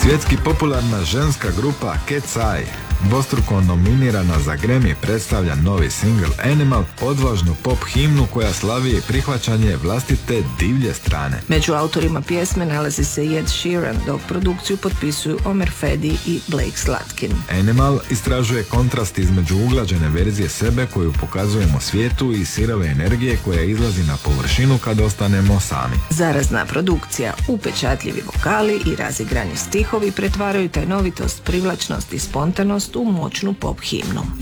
Svjetski popularna ženska grupa Cat's Eye, dvostruko nominirana za Grammy, predstavlja novi singl Animal, odvažnu pop himnu koja slavi prihvaćanje vlastite divlje strane. Među autorima pjesme nalazi se Ed Sheeran, dok produkciju potpisuju Omer Fedi i Blake Slatkin. Animal istražuje kontrast između uglađene verzije sebe koju pokazujemo svijetu i sirove energije koja izlazi na površinu kad ostanemo sami. Zarazna produkcija, upečatljivi vokali i razigrani stihovi pretvaraju tajnovitost, privlačnost i spontanost u moćnu pop himnu.